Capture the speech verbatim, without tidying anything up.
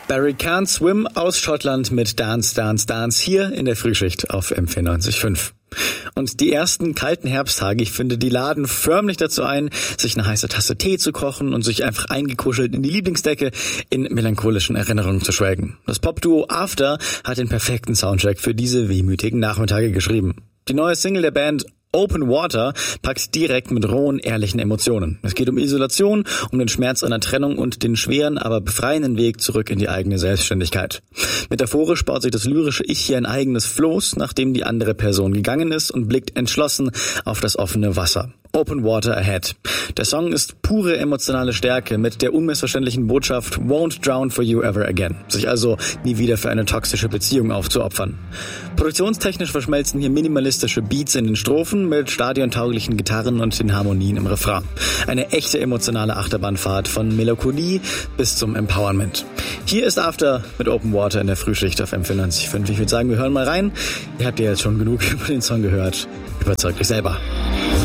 Barry Can't Swim aus Schottland mit Dance, Dance, Dance hier in der Frühschicht auf M vierundneunzig Komma fünf. Und die ersten kalten Herbsttage, ich finde, die laden förmlich dazu ein, sich eine heiße Tasse Tee zu kochen und sich einfach eingekuschelt in die Lieblingsdecke in melancholischen Erinnerungen zu schwelgen. Das Popduo After hat den perfekten Soundtrack für diese wehmütigen Nachmittage geschrieben. Die neue Single der Band Open Water packt direkt mit rohen, ehrlichen Emotionen. Es geht um Isolation, um den Schmerz einer Trennung und den schweren, aber befreienden Weg zurück in die eigene Selbstständigkeit. Metaphorisch baut sich das lyrische Ich hier ein eigenes Floß, nachdem die andere Person gegangen ist, und blickt entschlossen auf das offene Wasser. Open Water Ahead. Der Song ist pure emotionale Stärke mit der unmissverständlichen Botschaft Won't drown for you ever again. Sich also nie wieder für eine toxische Beziehung aufzuopfern. Produktionstechnisch verschmelzen hier minimalistische Beats in den Strophen mit stadiontauglichen Gitarren und den Harmonien im Refrain. Eine echte emotionale Achterbahnfahrt von Melancholie bis zum Empowerment. Hier ist After mit Open Water in der Frühschicht auf M vierundneunzig Komma fünf. Ich würde sagen, wir hören mal rein. Ihr habt ja jetzt schon genug über den Song gehört. Überzeugt euch selber.